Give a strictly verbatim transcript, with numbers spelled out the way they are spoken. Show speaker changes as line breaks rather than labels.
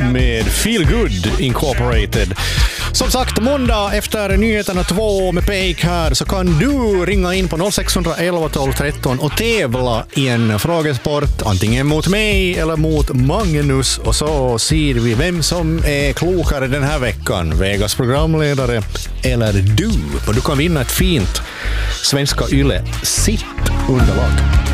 med Feel Good Incorporated. Som sagt, måndag efter nyheterna två med Peik här så kan du ringa in på noll sex ett ett tolv tretton och tävla i en frågesport antingen mot mig eller mot Magnus, och så ser vi vem som är klokare den här veckan, Vegas programledare eller du. Och du kan vinna ett fint Svenska Yle sitt underlag.